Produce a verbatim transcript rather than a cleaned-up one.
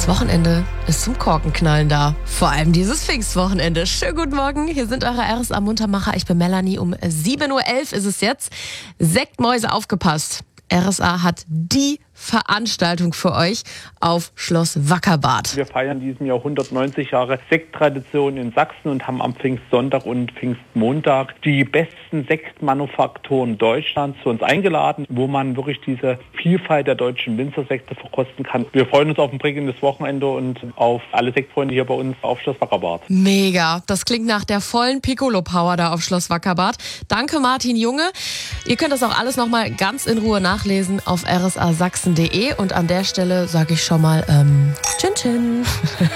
Das Wochenende ist zum Korkenknallen da. Vor allem dieses Pfingstwochenende. Schönen guten Morgen, hier sind eure R S A-Muntermacher. Ich bin Melanie, um sieben Uhr elf ist es jetzt. Sektmäuse, aufgepasst. R S A hat die Veranstaltung für euch auf Schloss Wackerbad. Wir feiern diesem Jahr hundertneunzig Jahre Sekttradition in Sachsen und haben am Pfingstsonntag und Pfingstmontag die besten Sektmanufakturen Deutschlands zu uns eingeladen, wo man wirklich diese Vielfalt der deutschen Winzersekte verkosten kann. Wir freuen uns auf ein prägendes Wochenende und auf alle Sektfreunde hier bei uns auf Schloss Wackerbad. Mega, das klingt nach der vollen Piccolo-Power da auf Schloss Wackerbad. Danke Martin Junge. Ihr könnt das auch alles nochmal ganz in Ruhe nachlesen auf r s a sachsen punkt d e und an der Stelle sage ich schon mal ähm, Tschin Tschin.